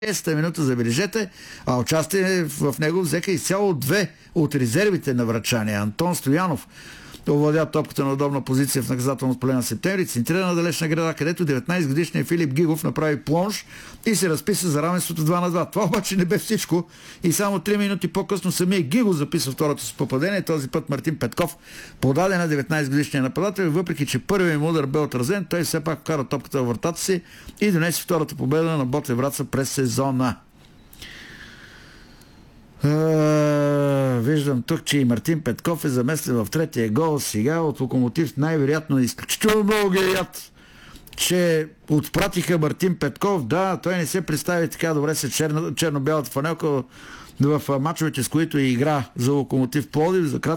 6-та минута, забележете, а участие в него взеха изцяло две от резервите на Врачания. Антон Стоянов овладя топката на удобна позиция в наказателното поле на Септември, центрира на далечна града, където 19-годишният Филип Гигов направи плонж и се разписа за равенството 2-2. Това обаче не бе всичко и само 3 минути по-късно самия Гигов записа второто си попадение. Този път Мартин Петков подаде на 19-годишния нападател и въпреки, че първият му удар бе отразен, той все пак вкара топката във вратата си и донесе втората победа на Ботев Враца през сезона. Виждам тук, че и Мартин Петков е заместен в третия гол сега от Локомотив. Най-вероятно изключително много геят, че отпратиха Мартин Петков. Да, той не се представи така добре с черно-бялата фанелка в мачовете, с които игра за Локомотив Пловдив. За